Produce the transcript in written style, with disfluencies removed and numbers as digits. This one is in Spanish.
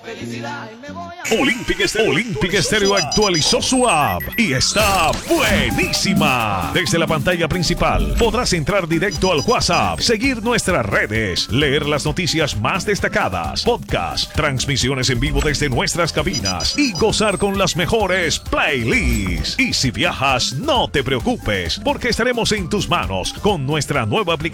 Olympic Stereo actualizó su app y está buenísima. Desde la pantalla principal podrás entrar directo al WhatsApp, seguir nuestras redes, leer las noticias más destacadas, podcasts, transmisiones en vivo desde nuestras cabinas y gozar con las mejores playlists. Y si viajas, no te preocupes, porque estaremos en tus manos con nuestra nueva aplicación